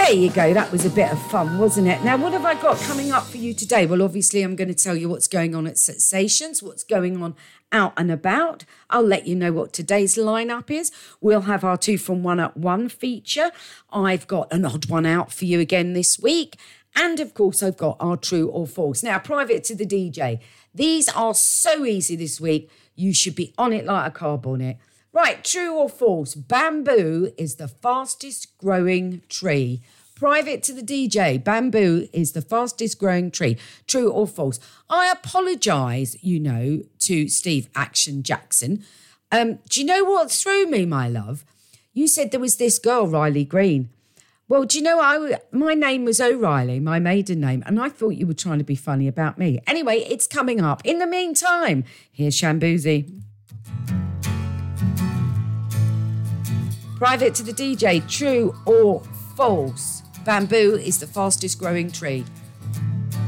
There you go. That was a bit of fun, wasn't it? Now, what have I got coming up for you today? Well, obviously, I'm going to tell you what's going on at Sensations, what's going on out and about. I'll let you know what today's lineup is. We'll have our 2 from 1 at 1 feature. I've got an odd one out for you again this week. And, of course, I've got our true or false. Now, private to the DJ. These are so easy this week. You should be on it like a car bonnet. Right, true or false? Bamboo is the fastest growing tree. Private to the DJ, bamboo is the fastest growing tree. True or false? I apologise, to Steve Action Jackson. Do you know what threw me, my love? You said there was this girl, Riley Green. Well, do you know, my name was O'Reilly, my maiden name, and I thought you were trying to be funny about me. Anyway, it's coming up. In the meantime, here's Shamboozey. Private to the DJ, true or false? Bamboo is the fastest growing tree.